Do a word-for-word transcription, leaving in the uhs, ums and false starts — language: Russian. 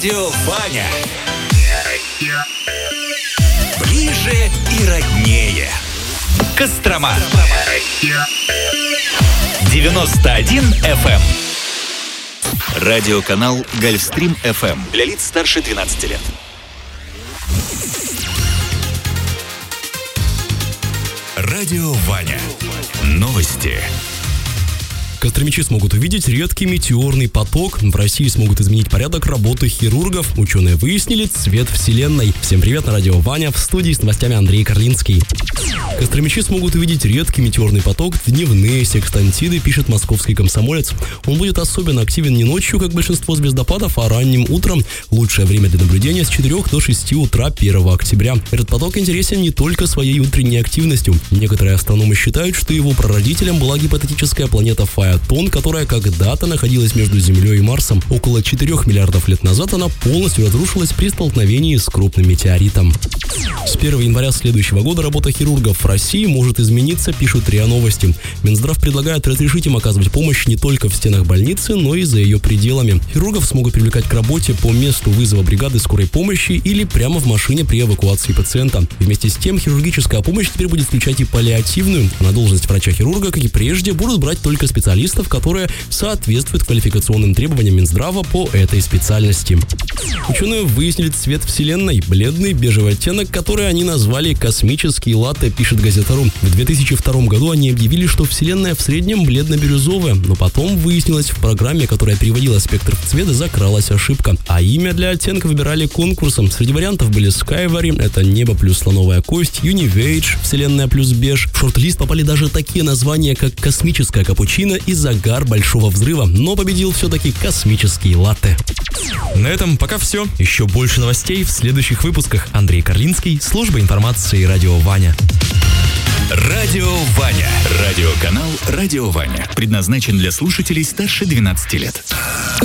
Радио Ваня. Ближе и роднее. Кострома. девяносто один эф эм. Радиоканал Гольфстрим эф эм для лиц старше двенадцати лет. Радио Ваня. Новости. Костромичи смогут увидеть редкий метеорный поток. В России смогут изменить порядок работы хирургов. Ученые выяснили цвет Вселенной. Всем привет, на радио Ваня, в студии с новостями Андрей Карлинский. Костромичи смогут увидеть редкий метеорный поток в дневные секстантиды, пишет московский комсомолец. Он будет особенно активен не ночью, как большинство звездопадов, а ранним утром. Лучшее время для наблюдения с четырёх до шести утра первого октября. Этот поток интересен не только своей утренней активностью. Некоторые астрономы считают, что его прародителем была гипотетическая планета Фаэтон, которая когда-то находилась между Землей и Марсом. Около четырёх миллиардов лет назад она полностью разрушилась при столкновении с крупным метеоритом. С первого января следующего года работа хирургов в России может измениться, пишут РИА Новости. Минздрав предлагает разрешить им оказывать помощь не только в стенах больницы, но и за ее пределами. Хирургов смогут привлекать к работе по месту вызова бригады скорой помощи или прямо в машине при эвакуации пациента. Вместе с тем, хирургическая помощь теперь будет включать и паллиативную. На должность врача-хирурга, как и прежде, будут брать только специалистов, которые соответствуют квалификационным требованиям Минздрава по этой специальности. Ученые выяснили цвет Вселенной – бледный бежевый оттенок, который они назвали «космический латте», пишет Газета.ру. В две тысячи втором году они объявили, что Вселенная в среднем бледно-бирюзовая, но потом выяснилось, в программе, которая переводила спектр в цвет, закралась ошибка. А имя для оттенка выбирали конкурсом. Среди вариантов были Skywary – это небо плюс слоновая кость, Univage – Вселенная плюс беж. В шорт-лист попали даже такие названия, как «Космическая капучино» и «Загар большого взрыва», но победил все-таки «Космический латте». На этом пока все. Еще больше новостей в следующих выпусках. Андрей Карлинский, служба информации «Радио Ваня». Радио Ваня. Радиоканал Радио Ваня. Предназначен для слушателей старше двенадцати лет.